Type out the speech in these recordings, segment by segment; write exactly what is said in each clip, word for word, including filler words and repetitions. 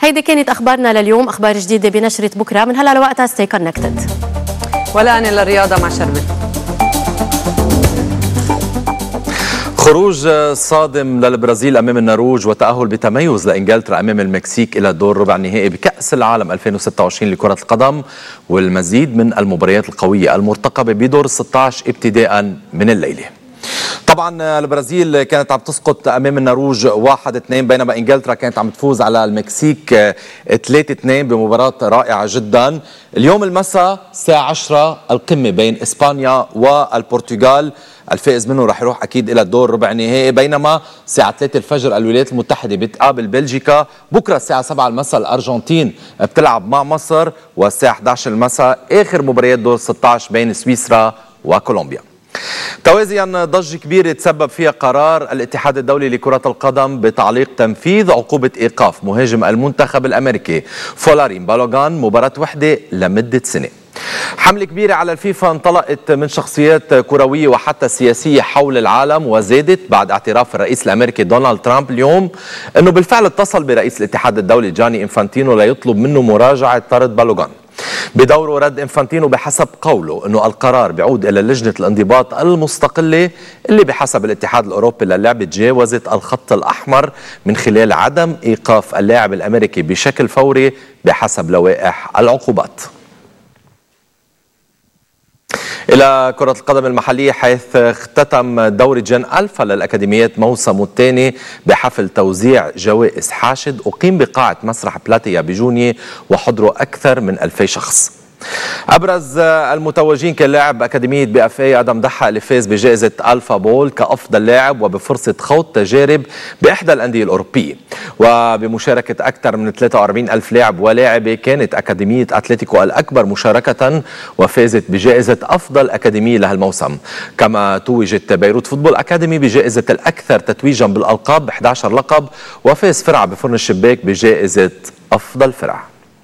هيدي كانت أخبارنا لليوم، أخبار جديدة بنشرة بكرة من هلا لوقتها. ستي كونكتد. والآن للرياضة مع شربل. خروج صادم للبرازيل أمام النرويج وتأهل بتميز لإنجلترا أمام المكسيك إلى دور ربع النهائي بكأس العالم ألفين وستة وعشرين لكرة القدم، والمزيد من المباريات القوية المرتقبة بدور ستة عشر ابتداء من الليلة. طبعا البرازيل كانت عم تسقط امام النرويج واحد اثنين، بينما انجلترا كانت عم تفوز على المكسيك ثلاثة اثنين بمباراة رائعة جدا. اليوم المساء الساعة عشرة القمة بين اسبانيا والبرتغال، الفائز منه رح يروح اكيد الى الدور ربع النهائي، بينما الساعة ثلاثة الفجر الولايات المتحدة بتقابل بلجيكا. بكره الساعة سبعة المساء الارجنتين بتلعب مع مصر، والساعة إحدى عشر المساء اخر مباريات دور ستة عشر بين سويسرا وكولومبيا. توازيا ضجة كبيرة تسبب فيها قرار الاتحاد الدولي لكرة القدم بتعليق تنفيذ عقوبة إيقاف مهاجم المنتخب الأمريكي فولارين بالوغان مباراة وحدة لمدة سنة. حملة كبيرة على الفيفا انطلقت من شخصيات كروية وحتى سياسية حول العالم، وزادت بعد اعتراف الرئيس الأمريكي دونالد ترامب اليوم أنه بالفعل اتصل برئيس الاتحاد الدولي جاني إنفانتينو ليطلب منه مراجعة طرد بالوغان. بدوره رد إنفانتينو بحسب قوله أنه القرار بيعود إلى لجنة الانضباط المستقلة اللي بحسب الاتحاد الأوروبي للعبة تجاوزت الخط الأحمر من خلال عدم إيقاف اللاعب الأمريكي بشكل فوري بحسب لوائح العقوبات. إلى كرة القدم المحلية، حيث اختتم دوري جن ألفا للأكاديميات موسمه الثاني بحفل توزيع جوائز حاشد أقيم بقاعة مسرح بلاتيا بجونية وحضره أكثر من ألفي شخص. أبرز المتوجين كان لاعب أكاديمية بي اف اي آدم دحا اللي فاز بجائزة ألفا بول كأفضل لاعب وبفرصة خوض تجارب بإحدى الأندية الأوروبية. وبمشاركة أكثر من ثلاثة وأربعين ألف لاعب ولاعبة، كانت أكاديمية أتلتيكو الأكبر مشاركة وفازت بجائزة أفضل أكاديمية لهالموسم. كما توجت بيروت فوتبول أكاديمي بجائزة الأكثر تتويجا بالألقاب ب إحدى عشر لقب، وفاز فرع بفرن الشباك بجائزة أفضل فرع.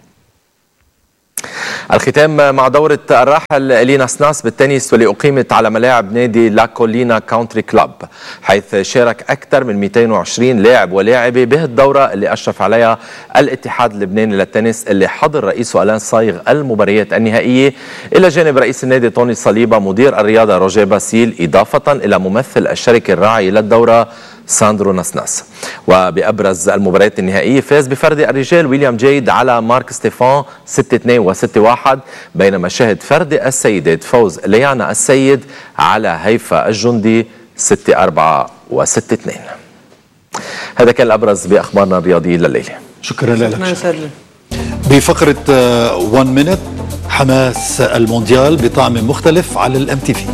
الختام مع دورة الراحل إلينا سناس بالتنس واللي أقيمت على ملاعب نادي لا كولينا كاونتري كلاب، حيث شارك أكثر من مئتين وعشرين لاعب ولاعبة بهالدورة اللي أشرف عليها الاتحاد اللبناني للتنس، اللي حضر رئيسه ألان صايغ المباريات النهائية إلى جانب رئيس النادي طوني صليبة، مدير الرياضة روجيه باسيل، إضافة إلى ممثل الشركة الراعية للدورة ساندرو نسناس. وبأبرز المباريات النهائية فاز بفرد الرجال ويليام جيد على مارك ستيفان ستة اثنين و ستة واحد، بينما شهد فرد السيدات فوز ليانا السيد على هيفا الجندي ستة أربعة و ستة اثنين. هذا كان الأبرز بأخبارنا الرياضية لليلة. شكرا لك. بفقرة واحد مينت، حماس المونديال بطعم مختلف على الام تي في.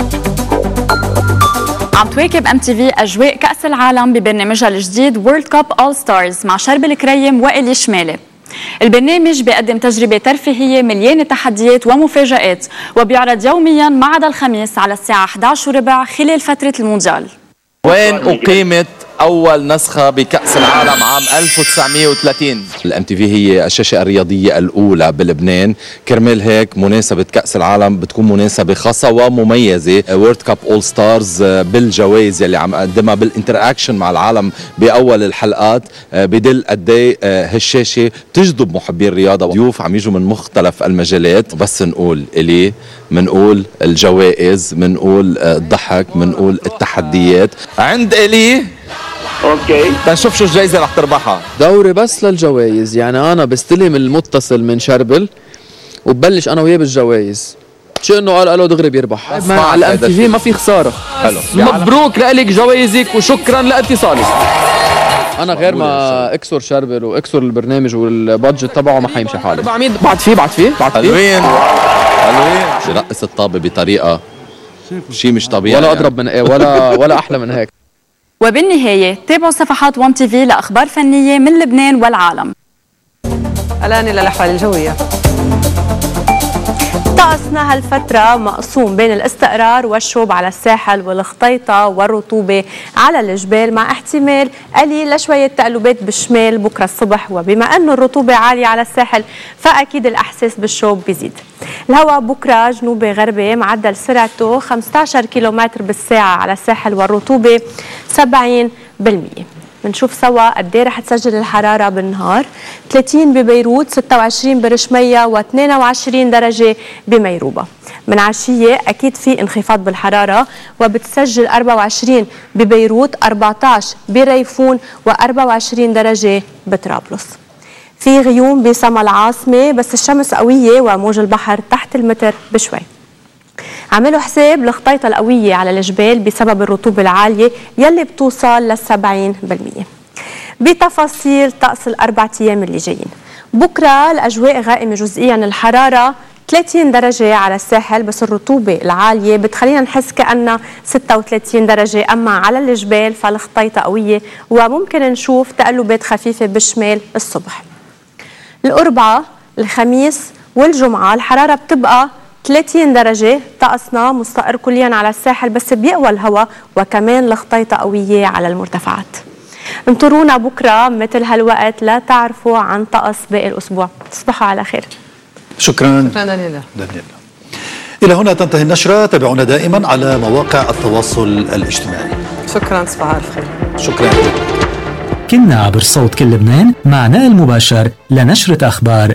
عم تواكب ام تي في اجواء كأس العالم ببرنامجها الجديد وورلد كاب أول ستارز مع شربل كريم وإلي شمالي. البرنامج بيقدم تجربة ترفيهية مليانة تحديات ومفاجآت، وبيعرض يوميا ما عدا الخميس على الساعة إحدى عشر وربع خلال فترة المونديال. وين أقيمت أول نسخة بكأس العالم عام ألف وتسعمئة وثلاثين؟ الام تي في هي الشاشة الرياضية الأولى بلبنان، كرمال هيك مناسبة كأس العالم بتكون مناسبة خاصة ومميزة. وورلد كاب أول ستارز بالجوائز اللي عم قدمها بالانتراكشن مع العالم بأول الحلقات بدل قد ايه هالشاشة تجذب محبي الرياضة، ضيوف عم يجوا من مختلف المجالات. بس نقول إلي منقول الجوائز، منقول الضحك، منقول التحديات عند إلي. اوكي تنشوف شو الجايزة رح تربحها. دوري بس للجوائز، يعني انا بستلم المتصل من شربل وببلش انا وياه بالجوائز، شو انه قال قالوا دغري بيربح. على الام تي في ما في خساره. حلو، مبروك لك جوائزك وشكرا لاتصالك. انا غير ما اكسر شربل واكسر البرنامج والبادجت تبعه ما حيمشي حالي. بعد بعد فيه بعد فيه بعد فيه حلوين حلوين. رقص الطابة بطريقة شيء مش طبيعي، ولا اضرب من ايه ولا ولا احلى من هيك. وبالنهاية تابعوا صفحات وان تي في لأخبار فنية من لبنان والعالم. الآن إلى الأحوال الجوية. طقسنا هالفترة مقسوم بين الاستقرار والشوب على الساحل والخطيطة والرطوبة على الجبال، مع احتمال قليل لشوية تقلبات بالشمال بكرة الصبح. وبما أنه الرطوبة عالية على الساحل فأكيد الأحساس بالشوب بيزيد. الهواء بكرة جنوبي غربي معدل سرعته خمسة عشر كيلومتر بالساعة على الساحل والرطوبة سبعين بالمئة. بنشوف سوا قد ايه رح تسجل الحراره بالنهار. ثلاثين ببيروت، ستة وعشرين برشميه، واثنين وعشرين درجه بميروبه. من عشيه اكيد في انخفاض بالحراره وبتسجل أربعة وعشرين ببيروت، أربعة عشر بريفون، وأربعة وعشرين درجه بطرابلس. في غيوم بسما العاصمه بس الشمس قويه وموج البحر تحت المتر بشوي. عملوا حساب الخطيطة القوية على الجبال بسبب الرطوبة العالية يلي بتوصل للسبعين بالمية. بتفاصيل طقس الأربع أيام اللي جايين، بكرة الأجواء غائمة جزئيا، الحرارة ثلاثين درجة على الساحل بس الرطوبة العالية بتخلينا نحس كأنها ستة وثلاثين درجة، أما على الجبال فالخطيطة قوية وممكن نشوف تقلبات خفيفة بالشمال الصبح. الأربعاء، الخميس والجمعة الحرارة بتبقى ثلاثين درجة، طقسنا مستقر كليا على الساحل بس بيقوى الهواء وكمان الخطيطة قوية على المرتفعات. انطرونا بكرة مثل هالوقت لا تعرفوا عن طقس باقي الأسبوع. تصبحوا على خير. شكرا شكرا دانيلا. دانيلا. إلى هنا تنتهي النشرة، تابعونا دائما على مواقع التواصل الاجتماعي. شكرا، تصبح على خير. شكرا. كنا عبر صوت كل لبنان مع نائل مباشر لنشرة أخبار